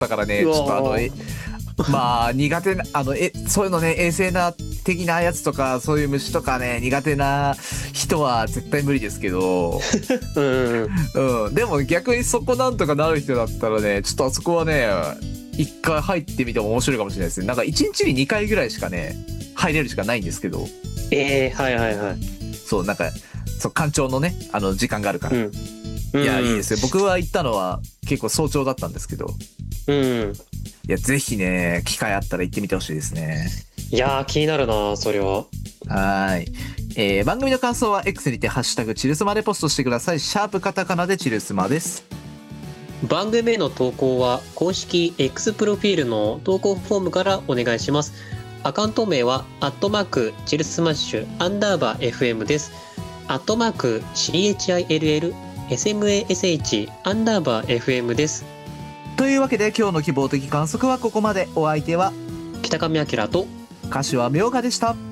だからね、ちょっとまあ苦手なそういうのね、衛生な的なやつとかそういう虫とかね苦手な人は絶対無理ですけどでも逆にそこなんとかなる人だったらね、ちょっとあそこはね一回入ってみても面白いかもしれないですね。なんか1日に2回ぐらいしかね入れるしかないんですけど、 はいはいはい。 そうなんかそう干潮のね時間があるから、いやいいですよ。僕は行ったのは結構早朝だったんですけど、いやぜひね機会あったら行ってみてほしいですね。 いやー気になるなそれは。 はい、番組の感想は X にてハッシュタグチルスマでポストしてください。シャープカタカナでチルスマです。 番組への投稿は公式 X プロフィールの投稿フォームからお願いします。アカウント名はチルスマッシュ_FM です。@CHILLSMASH_FM です。 というわけで今日の希望的観測はここまで。お相手は北上彰と柏明賀でした。